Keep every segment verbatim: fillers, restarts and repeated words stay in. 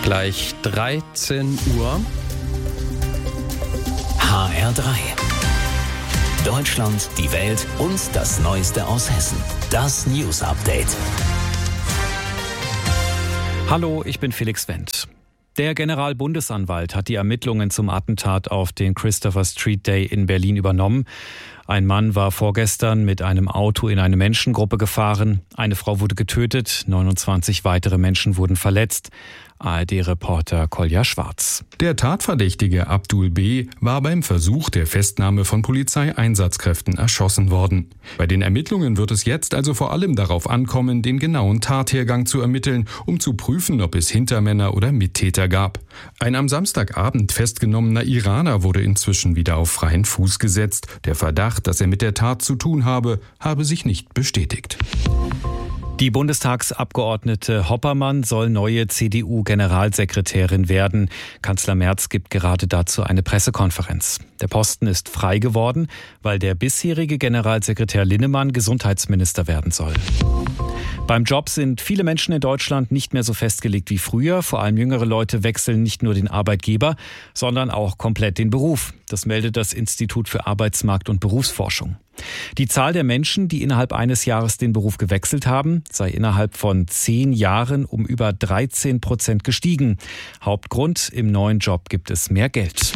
Gleich dreizehn Uhr. H R drei. Deutschland, die Welt und das Neueste aus Hessen. Das News Update. Hallo, ich bin Felix Wendt. Der Generalbundesanwalt hat die Ermittlungen zum Attentat auf den Christopher Street Day in Berlin übernommen. Ein Mann war vorgestern mit einem Auto in eine Menschengruppe gefahren. Eine Frau wurde getötet, neunundzwanzig weitere Menschen wurden verletzt. A R D-Reporter Kolja Schwarz. Der Tatverdächtige Abdul B. war beim Versuch der Festnahme von Polizeieinsatzkräften erschossen worden. Bei den Ermittlungen wird es jetzt also vor allem darauf ankommen, den genauen Tathergang zu ermitteln, um zu prüfen, ob es Hintermänner oder Mittäter gab. Ein am Samstagabend festgenommener Iraner wurde inzwischen wieder auf freien Fuß gesetzt. Der Verdacht, dass er mit der Tat zu tun habe, habe sich nicht bestätigt. Die Bundestagsabgeordnete Hoppermann soll neue C D U-Generalsekretärin werden. Kanzler Merz gibt gerade dazu eine Pressekonferenz. Der Posten ist frei geworden, weil der bisherige Generalsekretär Linnemann Gesundheitsminister werden soll. Beim Job sind viele Menschen in Deutschland nicht mehr so festgelegt wie früher. Vor allem jüngere Leute wechseln nicht nur den Arbeitgeber, sondern auch komplett den Beruf. Das meldet das Institut für Arbeitsmarkt- und Berufsforschung. Die Zahl der Menschen, die innerhalb eines Jahres den Beruf gewechselt haben, sei innerhalb von zehn Jahren um über dreizehn Prozent gestiegen. Hauptgrund: im neuen Job gibt es mehr Geld.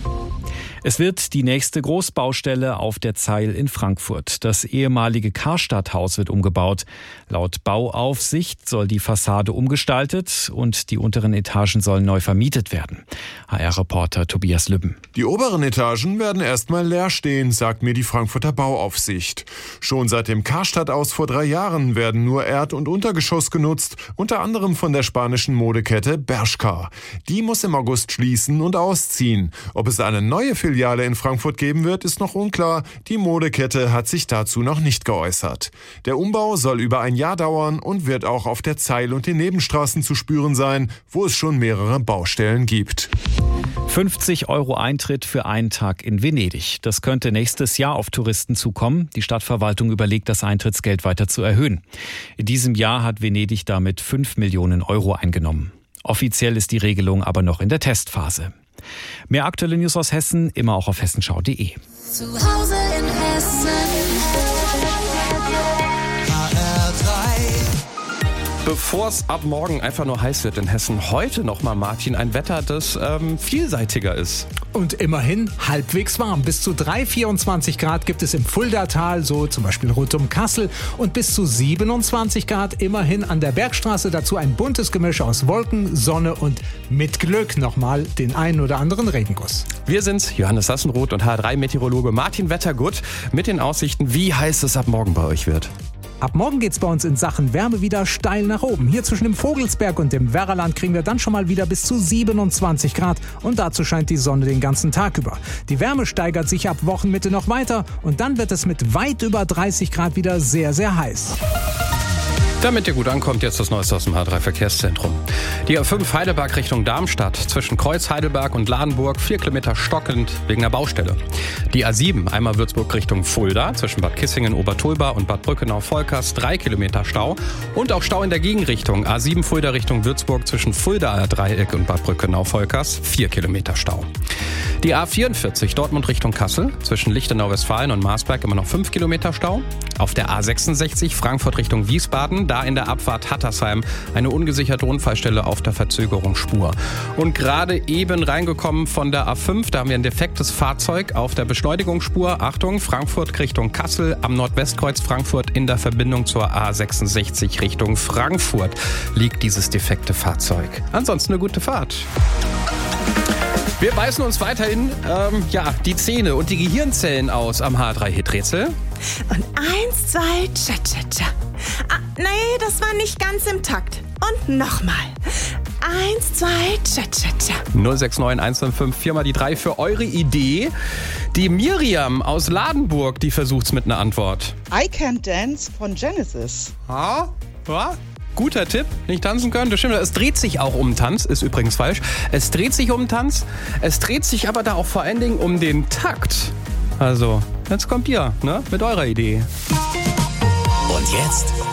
Es wird die nächste Großbaustelle auf der Zeil in Frankfurt. Das ehemalige Karstadthaus wird umgebaut. Laut Bauaufsicht soll die Fassade umgestaltet und die unteren Etagen sollen neu vermietet werden. H R-Reporter Tobias Lübben. Die oberen Etagen werden erstmal leer stehen, sagt mir die Frankfurter Bauaufsicht. Schon seit dem Karstadt-Aus vor drei Jahren werden nur Erd- und Untergeschoss genutzt, unter anderem von der spanischen Modekette Bershka. Die muss im August schließen und ausziehen. Ob es eine neue Filiale in Frankfurt geben wird, ist noch unklar. Die Modekette hat sich dazu noch nicht geäußert. Der Umbau soll über ein Jahr dauern und wird auch auf der Zeil und den Nebenstraßen zu spüren sein, wo es schon mehrere Baustellen gibt. fünfzig Euro Eintritt für einen Tag in Venedig. Das könnte nächstes Jahr auf Touristen zukommen. Die Stadtverwaltung überlegt, das Eintrittsgeld weiter zu erhöhen. In diesem Jahr hat Venedig damit fünf Millionen Euro eingenommen. Offiziell ist die Regelung aber noch in der Testphase. Mehr aktuelle News aus Hessen, immer auch auf hessenschau punkt de. Zu Hause in Hessen. H R drei. Bevor es ab morgen einfach nur heiß wird in Hessen, heute nochmal, Martin, ein Wetter, das ähm, vielseitiger ist. Und immerhin halbwegs warm. Bis zu drei, vierundzwanzig Grad gibt es im Fuldatal, so zum Beispiel rund um Kassel. Und bis zu siebenundzwanzig Grad immerhin an der Bergstraße. Dazu ein buntes Gemisch aus Wolken, Sonne und mit Glück nochmal den einen oder anderen Regenguss. Wir sind's, Johannes Sassenroth und H R drei Meteorologe Martin Wettergut mit den Aussichten, wie heiß es ab morgen bei euch wird. Ab morgen geht's bei uns in Sachen Wärme wieder steil nach oben. Hier zwischen dem Vogelsberg und dem Werraland kriegen wir dann schon mal wieder bis zu siebenundzwanzig Grad. Und dazu scheint die Sonne den ganzen Tag über. Die Wärme steigert sich ab Wochenmitte noch weiter. Und dann wird es mit weit über dreißig Grad wieder sehr, sehr heiß. Damit ihr gut ankommt, jetzt das Neueste aus dem H R drei Verkehrszentrum. Die A fünf Heidelberg Richtung Darmstadt, zwischen Kreuz Heidelberg und Ladenburg, vier Kilometer stockend wegen der Baustelle. Die A sieben, einmal Würzburg Richtung Fulda, zwischen Bad Kissingen, Obertulba und Bad Brückenau-Volkers, drei Kilometer Stau. Und auch Stau in der Gegenrichtung, A sieben Fulda Richtung Würzburg, zwischen Fuldaer Dreieck und Bad Brückenau-Volkers, vier Kilometer Stau. Die A vierundvierzig Dortmund Richtung Kassel, zwischen Lichtenau-Westfalen und Marsberg immer noch fünf Kilometer Stau. Auf der A sechsundsechzig Frankfurt Richtung Wiesbaden, da in der Abfahrt Hattersheim eine ungesicherte Unfallstelle auf der Verzögerungsspur. Und gerade eben reingekommen von der A fünf, da haben wir ein defektes Fahrzeug auf der Beschleunigungsspur. Achtung, Frankfurt Richtung Kassel, am Nordwestkreuz Frankfurt in der Verbindung zur A sechsundsechzig Richtung Frankfurt liegt dieses defekte Fahrzeug. Ansonsten eine gute Fahrt. Wir beißen uns weiterhin ähm, ja, die Zähne und die Gehirnzellen aus am H drei Hiträtsel. Und eins, zwei, tcha, tcha, tcha. Ah, nee, das war nicht ganz im Takt. Und nochmal. Eins, zwei, tcha, tcha, tcha. null sechs neun eins fünf fünf vier mal die drei für eure Idee. Die Miriam aus Ladenburg, die versucht's mit einer Antwort. I Can Dance von Genesis. Ah, ja. Guter Tipp, nicht tanzen können, das stimmt. Es dreht sich auch um Tanz, ist übrigens falsch. Es dreht sich um Tanz, es dreht sich aber da auch vor allen Dingen um den Takt. Also, jetzt kommt ihr, ne, mit eurer Idee. Und jetzt